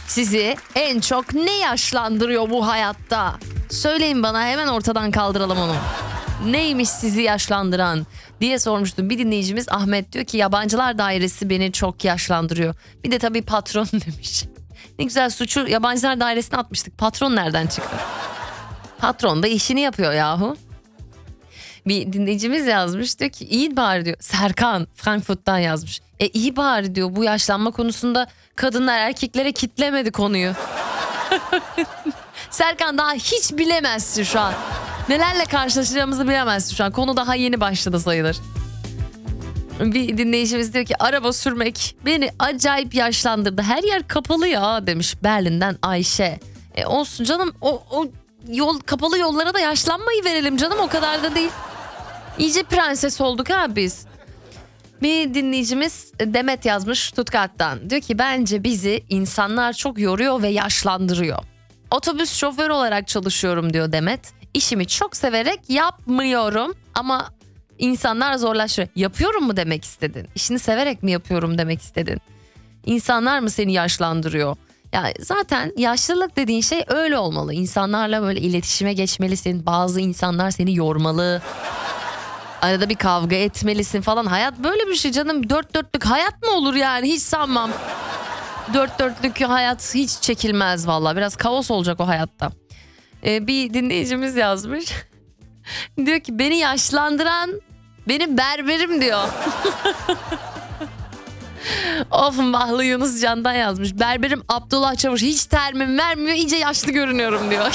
Sizi en çok ne yaşlandırıyor bu hayatta? Söyleyin bana, hemen ortadan kaldıralım onu. Neymiş sizi yaşlandıran diye sormuştum. Bir dinleyicimiz Ahmet diyor ki yabancılar dairesi beni çok yaşlandırıyor. Bir de tabii patron demiş. Ne güzel, suçu yabancılar dairesine atmıştık. Patron nereden çıktı? Patron da işini yapıyor yahu. Bir dinleyicimiz yazmış, diyor ki iyi bari diyor. Serkan Frankfurt'tan yazmış. İyi bari diyor, bu yaşlanma konusunda kadınlar erkeklere kitlemedi konuyu. Serkan, daha hiç bilemezsin şu an. Nelerle karşılaşacağımızı bilemezsin şu an. Konu daha yeni başladı sayılır. Bir dinleyicimiz diyor ki araba sürmek beni acayip yaşlandırdı. Her yer kapalı ya demiş Berlin'den Ayşe. Olsun canım, o yol, kapalı yollara da yaşlanmayı verelim canım, o kadar da değil. İyice prenses olduk ha biz. Bir dinleyicimiz Demet yazmış Stuttgart'tan. Diyor ki bence bizi insanlar çok yoruyor ve yaşlandırıyor. Otobüs şoförü olarak çalışıyorum diyor Demet. İşimi çok severek yapmıyorum ama insanlar zorlaştırıyor. Yapıyorum mu demek istedin? İşini severek mi yapıyorum demek istedin? İnsanlar mı seni yaşlandırıyor? Ya zaten yaşlılık dediğin şey öyle olmalı. İnsanlarla böyle iletişime geçmelisin. Bazı insanlar seni yormalı. Arada bir kavga etmelisin falan. Hayat böyle bir şey canım. Dört dörtlük hayat mı olur yani? Hiç sanmam. Dört dörtlük hayat hiç çekilmez valla. Biraz kaos olacak o hayatta. Bir dinleyicimiz yazmış. Diyor ki beni yaşlandıran benim berberim diyor. Of, Mahlı Yunus Can'dan yazmış. Berberim Abdullah Çavuş, hiç termim vermiyor, iyice yaşlı görünüyorum diyor.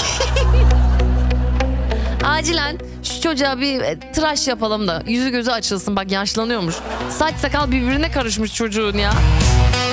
Acilen şu çocuğa bir tıraş yapalım da yüzü gözü açılsın, bak yaşlanıyormuş. Saç sakal birbirine karışmış çocuğun ya.